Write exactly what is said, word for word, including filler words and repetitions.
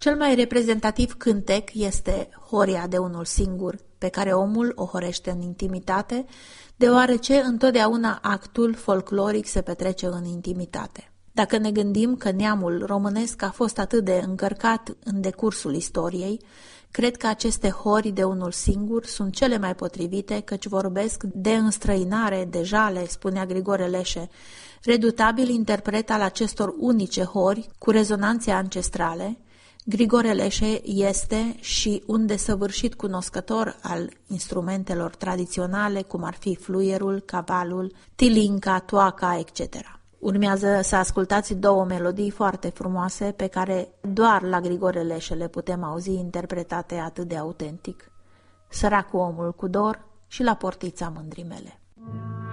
Cel mai reprezentativ cântec este Horia de unul singur, pe care omul o horește în intimitate, deoarece întotdeauna actul folcloric se petrece în intimitate. Dacă ne gândim că neamul românesc a fost atât de încărcat în decursul istoriei, cred că aceste hori de unul singur sunt cele mai potrivite, căci vorbesc de înstrăinare, de jale, spunea Grigore Leșe, redutabil interpret al acestor unice hori cu rezonanțe ancestrale. Grigore Leșe este și un desăvârșit cunoscător al instrumentelor tradiționale, cum ar fi fluierul, cavalul, tilinca, toaca, et cetera. Urmează să ascultați două melodii foarte frumoase pe care doar la Grigore Leșe le putem auzi interpretate atât de autentic. Săracul omul cu dor și La portița mândrii mele.